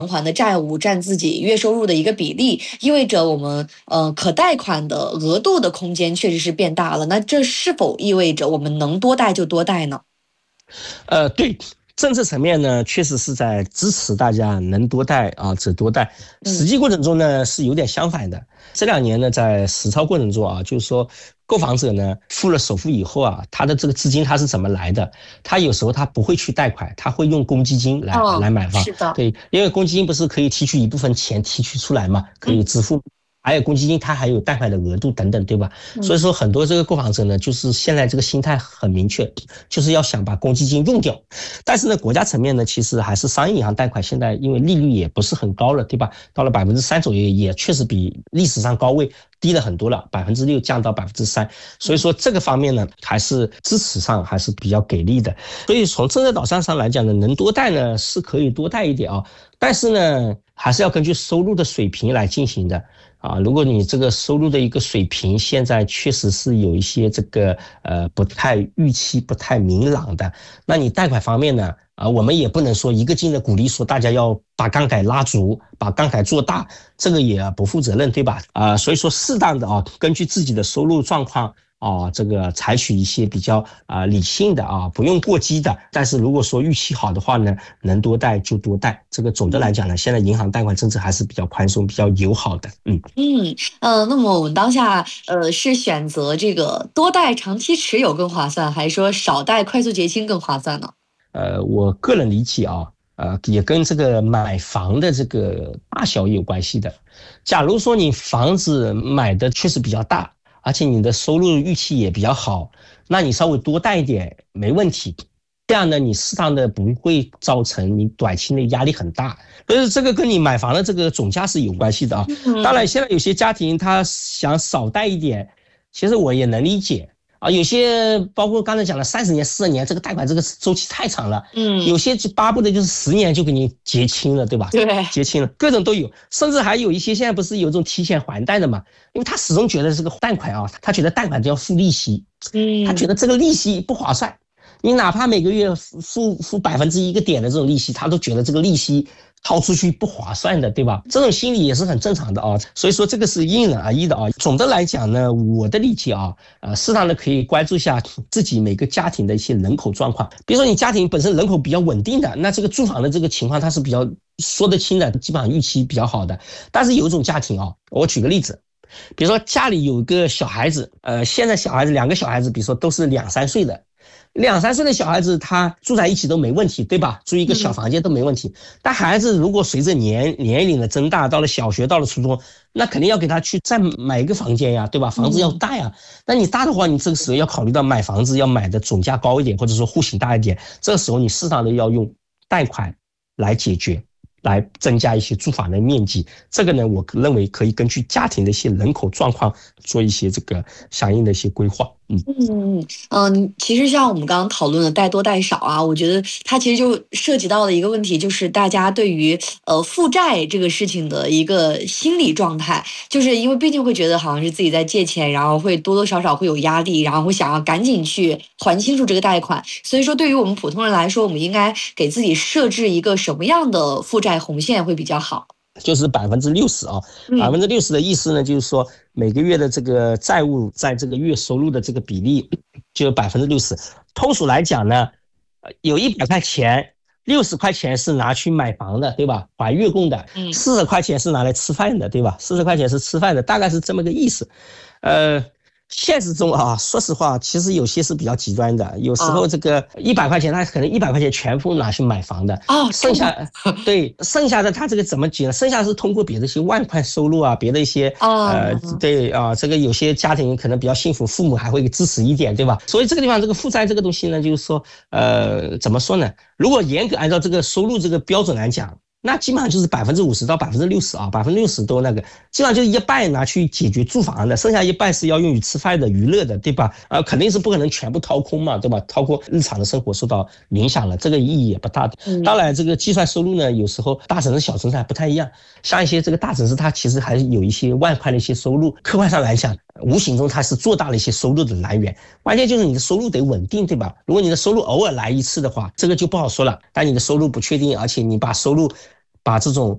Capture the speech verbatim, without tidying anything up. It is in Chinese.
还的债务占自己月收入的一个比例，意味着我们呃可贷款的额度的空间确实是变大了。那这是否意味着我们能多贷就多贷呢？ 呃，对。政策层面呢，确实是在支持大家能多贷啊，则多贷。实际过程中呢，是有点相反的。这两年呢，在实操过程中啊，就是说购房者呢付了首付以后啊，他的这个资金他是怎么来的？他有时候他不会去贷款，他会用公积金来、哦、来买房。 是的， 对，因为公积金不是可以提取一部分钱提取出来嘛，可以支付。嗯，还有公积金，它还有贷款的额度等等，对吧？所以说很多这个购房者呢，就是现在这个心态很明确，就是要想把公积金用掉。但是呢，国家层面呢，其实还是商业银行贷款，现在因为利率也不是很高了，对吧？到了百分之三左右，也确实比历史上高位低了很多了，百分之六降到百分之三。所以说这个方面呢，还是支持上还是比较给力的。所以从政策导向上来讲呢，能多贷呢是可以多贷一点啊，但是呢，还是要根据收入的水平来进行的。啊，如果你这个收入的一个水平现在确实是有一些这个呃不太预期不太明朗的，那你贷款方面呢，啊，我们也不能说一个劲的鼓励说大家要把杠杆拉足，把杠杆做大，这个也不负责任，对吧？啊，所以说适当的啊，根据自己的收入状况。啊，这个采取一些比较啊、呃、理性的啊，不用过激的。但是如果说预期好的话呢，能多贷就多贷。这个总的来讲呢，现在银行贷款政策还是比较宽松、比较友好的。嗯嗯呃，那么我们当下呃是选择这个多贷长期持有更划算，还是说少贷快速结清更划算呢？ 呃，我个人理解啊，呃，也跟这个买房的这个大小有关系的。假如说你房子买的确实比较大。而且你的收入预期也比较好，那你稍微多贷一点没问题。这样呢，你适当的不会造成你短期内压力很大。但是这个跟你买房的这个总价是有关系的啊。当然，现在有些家庭他想少贷一点，其实我也能理解啊。有些包括刚才讲的三十年、四十年，这个贷款这个周期太长了。嗯，有些就巴不得就是十年就给你结清了，对吧？ 对， 结清了，各种都有，甚至还有一些现在不是有这种提前还贷的嘛？因为他始终觉得这个贷款啊，他觉得贷款就要付利息，嗯，他觉得这个利息不划算。你哪怕每个月付付百分之一个点的这种利息，他都觉得这个利息掏出去不划算的，对吧？这种心理也是很正常的啊。所以说这个是因人而异的啊。总的来讲呢，我的理解啊，呃，适当的可以关注一下自己每个家庭的一些人口状况。比如说你家庭本身人口比较稳定的，那这个住房的这个情况它是比较说得清的，基本上预期比较好的。但是有一种家庭啊，我举个例子。比如说家里有个小孩子，呃，现在小孩子两个小孩子，比如说都是两三岁的，两三岁的小孩子他住在一起都没问题，对吧？住一个小房间都没问题。嗯、但孩子如果随着年年龄的增大，到了小学，到了初中，那肯定要给他去再买一个房间呀，对吧？房子要大呀。嗯、那你大的话，你这个时候要考虑到买房子要买的总价高一点，或者说户型大一点，这个时候你适当的要用贷款来解决。来增加一些住房的面积，这个呢，我认为可以根据家庭的一些人口状况做一些这个相应的一些规划。嗯嗯嗯，其实像我们刚刚讨论的贷多贷少啊，我觉得它其实就涉及到的一个问题，就是大家对于呃负债这个事情的一个心理状态，就是因为毕竟会觉得好像是自己在借钱，然后会多多少少会有压力，然后会想要赶紧去还清楚这个贷款。所以说，对于我们普通人来说，我们应该给自己设置一个什么样的负债红线会比较好？ 就是百分之六十啊，百分之六十的意思呢，就是说每个月的这个债务在这个月收入的这个比例就有百分之六十。通俗来讲呢，有一百块钱，六十块钱是拿去买房的，对吧？还月供的，四十块钱是拿来吃饭的，对吧？四十块钱是吃饭的，大概是这么个意思。呃。现实中啊，说实话，其实有些是比较极端的。有时候这个一百块钱，他可能一百块钱全部拿去买房的，哦，剩下对剩下的他这个怎么解呢？剩下是通过别的一些外快收入啊，别的一些呃，对啊，这个有些家庭可能比较幸福，父母还会支持一点，对吧？所以这个地方这个负债这个东西呢，就是说呃，怎么说呢？如果严格按照这个收入这个标准来讲。那基本上就是百分之五十到百分之六十啊，百分之六十都那个，基本上就是一半拿去解决住房的，剩下一半是要用于吃饭的、娱乐的，对吧？啊，肯定是不可能全部掏空嘛，对吧？掏空日常的生活受到影响了，这个意义也不大的。当然，这个计算收入呢，有时候大城市、小城市还不太一样。像一些这个大城市，它其实还有一些外快的一些收入，客观上来讲，无形中它是做大了一些收入的来源。关键就是你的收入得稳定，对吧？如果你的收入偶尔来一次的话，这个就不好说了。但你的收入不确定，而且你把收入把这种